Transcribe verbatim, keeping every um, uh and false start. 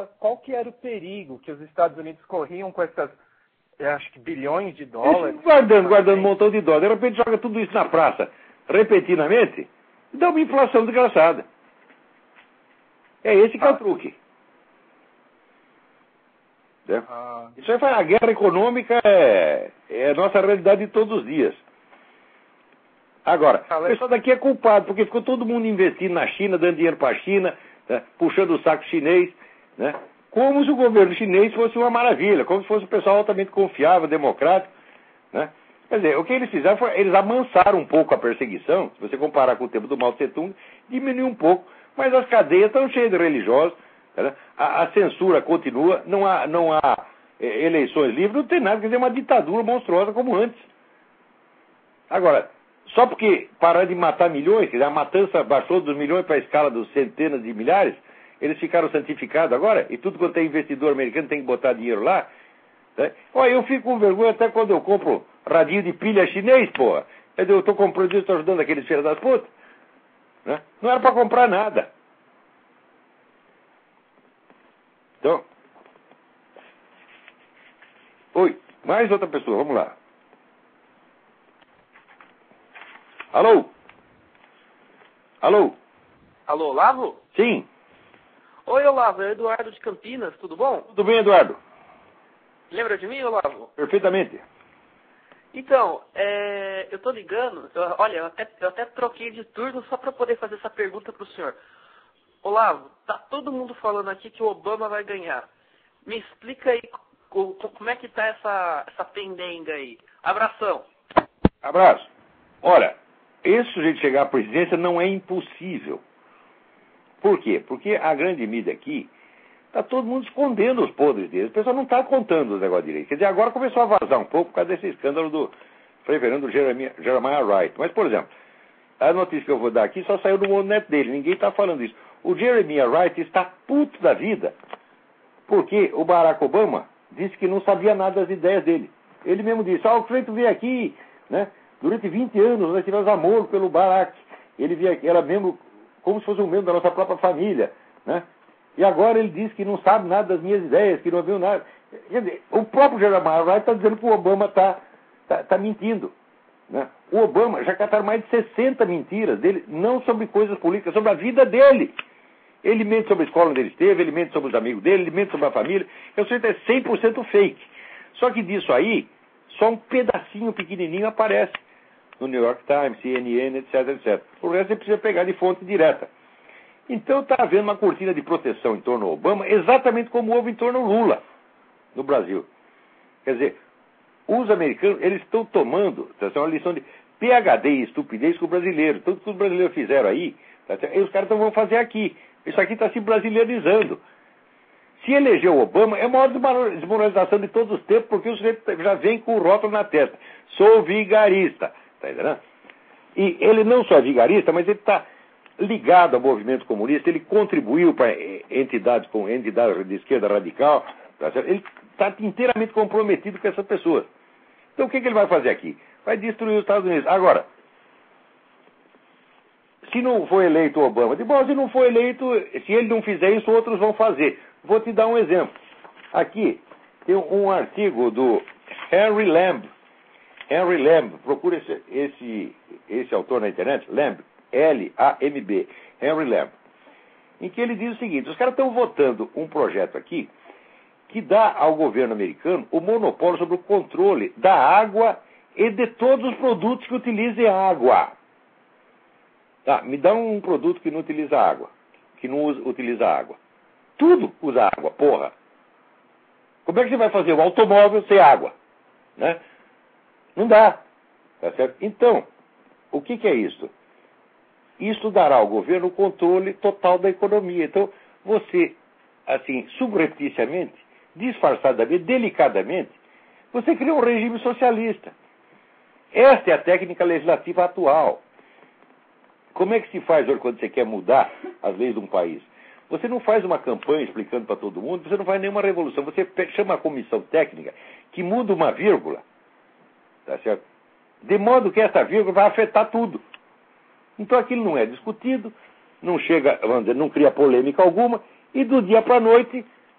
qual que era o perigo que os Estados Unidos corriam com essas, eu acho que bilhões de dólares. Isso, guardando, guardando um montão de dólares. De repente joga tudo isso na praça, repentinamente, e dá uma inflação desgraçada. É esse que ah. é o truque. É. Ah. Isso aí foi a guerra econômica, é, é a nossa realidade de todos os dias. Agora, o pessoal daqui é culpado, porque ficou todo mundo investindo na China, dando dinheiro para a China, né, puxando o saco chinês, né, como se o governo chinês fosse uma maravilha, como se fosse um pessoal altamente confiável, democrático. Né. Quer dizer, o que eles fizeram foi, eles amansaram um pouco a perseguição, se você comparar com o tempo do Mao Tse-tung, diminuiu um pouco, mas as cadeias estão cheias de religiosos, né, a, a censura continua, não há, não há é, eleições livres, não tem nada, quer dizer, uma ditadura monstruosa como antes. Agora, só porque pararam de matar milhões, quer dizer, a matança baixou dos milhões para a escala dos centenas de milhares, eles ficaram santificados agora, e tudo quanto é investidor americano tem que botar dinheiro lá. Né? Olha, eu fico com vergonha até quando eu compro radinho de pilha chinês, porra. Quer dizer, eu estou comprando isso, estou ajudando aqueles filhos das putas. Né? Não era para comprar nada. Então, oi, mais outra pessoa, vamos lá. Alô? Alô? Alô, Olavo? Sim. Oi, Olavo, é Eduardo de Campinas, tudo bom? Tudo bem, Eduardo? Lembra de mim, Olavo? Perfeitamente. Então, é, eu tô ligando, eu, olha, eu até, eu até troquei de turno só para poder fazer essa pergunta pro senhor. Olavo, tá todo mundo falando aqui que o Obama vai ganhar. Me explica aí co, como é que tá essa, essa pendenga aí. Abração. Abraço. Olha, esse sujeito chegar à presidência não é impossível. Por quê? Porque a grande mídia aqui está todo mundo escondendo os podres deles. O pessoal não está contando os negócios direito. Quer dizer, agora começou a vazar um pouco por causa desse escândalo do reverendo Jeremiah, Jeremiah Wright. Mas, por exemplo, a notícia que eu vou dar aqui só saiu do OneNet dele. Ninguém está falando isso. O Jeremiah Wright está puto da vida porque o Barack Obama disse que não sabia nada das ideias dele. Ele mesmo disse, ah, o Cleiton veio aqui, né? Durante vinte anos nós tivemos amor pelo Barack. Ele via, era membro, como se fosse um membro da nossa própria família, né? E agora ele diz que não sabe nada das minhas ideias, que não viu nada. Quer dizer, o próprio Jeremiah Wright está dizendo que o Obama está tá, tá mentindo. Né? O Obama já cataram mais de sessenta mentiras dele, não sobre coisas políticas, sobre a vida dele. Ele mente sobre a escola onde ele esteve, ele mente sobre os amigos dele, ele mente sobre a família. Eu sei que é cem por cento fake. Só que disso aí, só um pedacinho pequenininho aparece no New York Times, C N N, etc, etcétera. O resto você precisa pegar de fonte direta. Então está havendo uma cortina de proteção em torno do Obama, exatamente como houve em torno do Lula no Brasil. Quer dizer, os americanos, eles estão tomando, tá, uma lição de P H D e estupidez com o brasileiro. Tudo que os brasileiros fizeram aí, tá, e os caras vão fazer aqui. Isso aqui está se brasileirizando. Se eleger o Obama, é a maior desmoralização de todos os tempos, porque o sujeito já vem com o rótulo na testa. Sou vigarista. Tá entendendo? E ele não só é vigarista, mas ele está ligado ao movimento comunista, ele contribuiu para entidades com entidades de esquerda radical, tá certo? Ele está inteiramente comprometido com essas pessoas. Então o que, que ele vai fazer aqui? Vai destruir os Estados Unidos. Agora, se não for eleito o Obama, de bom, se não for eleito, se ele não fizer isso, outros vão fazer. Vou te dar um exemplo. Aqui tem um artigo do Henry Lamb. Henry Lamb, procura esse, esse, esse autor na internet, Lamb, L A M B, Henry Lamb, em que ele diz o seguinte, os caras estão votando um projeto aqui que dá ao governo americano o monopólio sobre o controle da água e de todos os produtos que utilizem água. Tá, me dá um produto que não utiliza água, que não usa, utiliza água. Tudo usa água, porra. Como é que você vai fazer um automóvel sem água? Né? Não dá. Tá certo? Então, o que, que é isso? Isso dará ao governo o controle total da economia. Então, você, assim, subrepticiamente, disfarçadamente, delicadamente, você cria um regime socialista. Esta é a técnica legislativa atual. Como é que se faz hoje quando você quer mudar as leis de um país? Você não faz uma campanha explicando para todo mundo, você não faz nenhuma revolução. Você chama a comissão técnica que muda uma vírgula, tá certo? De modo que essa vírgula vai afetar tudo. Então aquilo não é discutido, não chega, vamos dizer, não cria polêmica alguma, e do dia para a noite